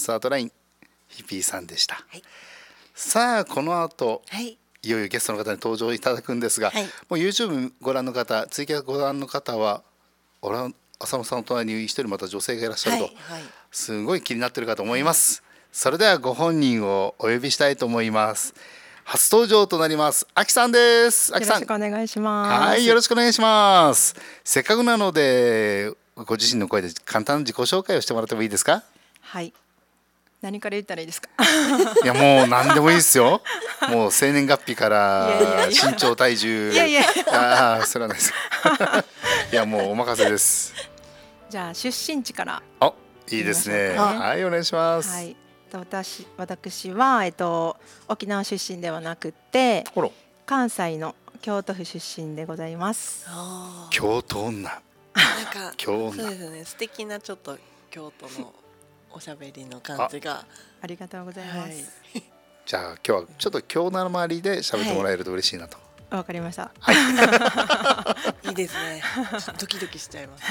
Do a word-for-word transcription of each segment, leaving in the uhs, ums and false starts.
スタートラインヒピーさんでした、 はい、 さあこの後、 はい、 いよいよゲストの方に登場いただくんですが、はい、もう YouTube ご覧の方、ツイキャスご覧の方はおら浅野さんの隣に一人また女性がいらっしゃると、はいはい、すごい気になってるかと思います、はい、それではご本人をお呼びしたいと思います。初登場となりますあきさんです。あきさん、 よろしくお願いします。 はい、よろしくお願いします。せっかくなのでご自身の声で簡単な自己紹介をしてもらってもいいですか？ はい、何から言ったらいいですか？ いやもう何でもいいですよ。もう生年月日から身長体重、 いやいやああそれはないですいやもうお任せです。 じゃあ出身地からあ、いいですね。はい、お願いします。 はい、私私は、えっと、沖縄出身ではなくて関西の京都府出身でございます。 京都女なんか京そうですね、素敵なちょっと京都のおしゃべりの感じが あ, ありがとうございます、はい、 じゃあ今日はちょっと京奈周りで喋ってもらえると嬉しいなと。 わ、はい、かりました、 はい、いいですね。ドキドキしちゃいます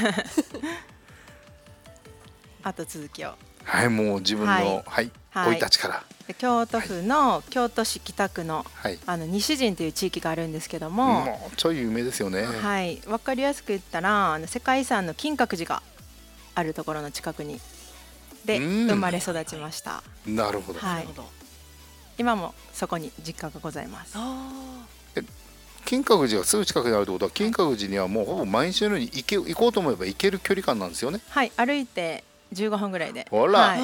あと続きを、 はい、もう自分の、はいはい生い立ちから。 京都府の京都市北区の、はい、あの西陣という地域があるんですけども、 もうちょい有名ですよね。 はい、分かりやすく言ったらあの世界遺産の金閣寺があるところの近くにで生まれ育ちました。 なるほど、はい、 今もそこに実家がございます。 え金閣寺がすぐ近くにあるということは、金閣寺にはもうほぼ毎日のように行け行こうと思えば行ける距離感なんですよね。 はい、歩いてじゅうごふんぐらいで。 ほら、 はい、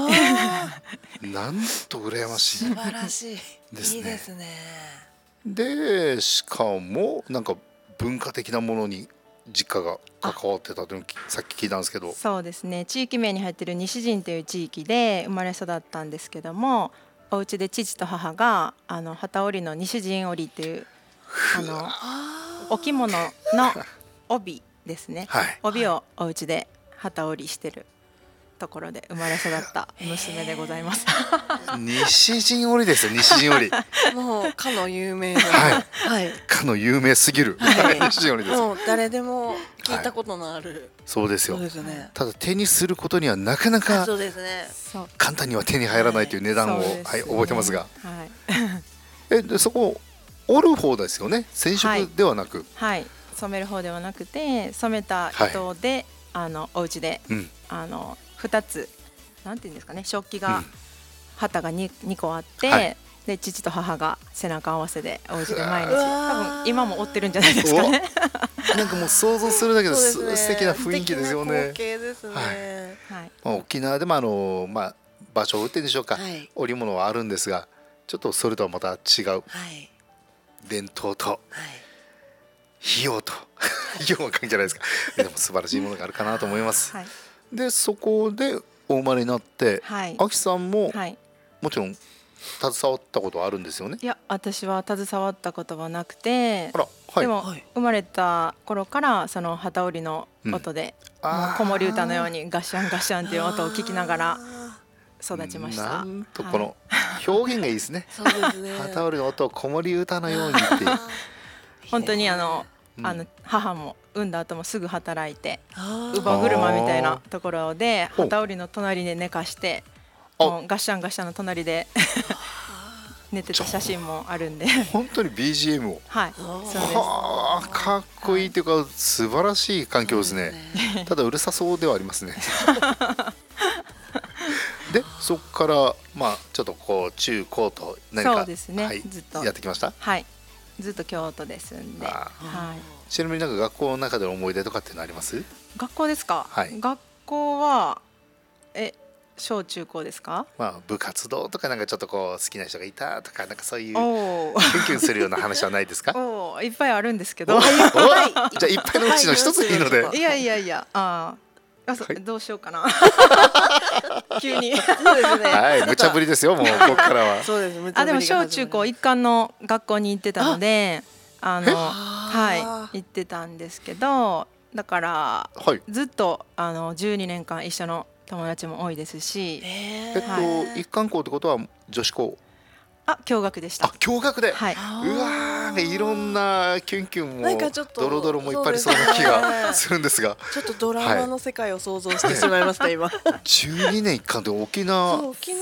なんと羨ましい。 素晴らしいですね。いいですね。 でしかもなんか文化的なものに実家が関わってたというのをさっき聞いたんですけど。 そうですね、地域名に入っている西陣という地域で生まれ育ったんですけども、お家で父と母があの機織りの西陣織っていうあのお着物の帯ですね、はい、帯をお家で機織りしてるところで生まれ育った娘でございます西陣織ですよ、西陣織もうかの有名な、 はいはい、かの有名すぎる、はい、西陣織です。 もう誰でも聞いたことのある、はい、 そうですよ。 そうですね。 ただ手にすることにはなかなかそうですね、 簡単には手に入らないという値段を、はいはい、覚えてますが、はい、えでそこ織る方ですよね、染色ではなく。 はい、はい、染める方ではなくて染めた糸で、はい、あのお家で、うん、あのふたつなんていうんですかね、食器が、うん、旗が 2, 2個あって、はい、で父と母が背中合わせでお家で毎日、多分今も織ってるんじゃないですかねなんかもう想像するだけで、ね、素敵な雰囲気ですよね。 素敵な光景ですね、 はいはい、まあ、沖縄でもあの、まあ、場所を売ってるんでしょうか、はい、織物はあるんですが、ちょっとそれとはまた違う、はい、伝統と、はい、費用と費用は関係じゃないですかでも素晴らしいものがあるかなと思います、はい、でそこでお生まれになって、はい、あきさんも、はい、もちろん携わったことはあるんですよね。 いや、私は携わったことはなくて、 あら、はい、 でも、はい、生まれた頃からその機織りの音で、うん、もう子守歌のようにガッシャンガッシャンっていう音を聞きながら育ちました。 なんとこの表現がいいですねそうですね、 機織りの音を子守歌のようにっていう本当にあの、うん、あの母も産んだ後もすぐ働いて、乳母車みたいなところで機織りの隣で寝かして、もうガッシャンガッシャンの隣で寝てた写真もあるんで本当に ビージーエム を、 はい、そうです。 はあ、かっこいいというか、はい、素晴らしい環境ですね。ただうるさそうではありますねでそこからまあちょっとこう中高と何か、 そうですね、はい、ずっとやってきました。 はい、ずっと京都で住んで、はい、 ちなみになんか学校の中での思い出とかってのあります？ 学校ですか、はい、学校はえ小中高ですか？ まあ、部活動とかなんかちょっとこう好きな人がいたとか、なんかそういうキュンキュンするような話はないですか？ おいっぱいあるんですけどじゃあいっぱいのうちの一ついいので、 いやいやいや、ああ、はい、どうしようかな急にそうですね、 はい、無茶ぶりですよもうここからはそうです、 あでも小中高一貫の学校に行ってたので、あのはい行ってたんですけど、だから、はい、ずっとあのじゅうにねんかん一緒の友達も多いですし、 えっと、はい、一貫校ってことは女子校？ あ、共学でした。 あ、共学で、 はい、 うわー、いろんなキュンキュンもドロドロもいっぱいありそうな気がするんですが、 ちょっとドラマの世界を想像してしまいました、はい、今じゅうにねん一貫で沖縄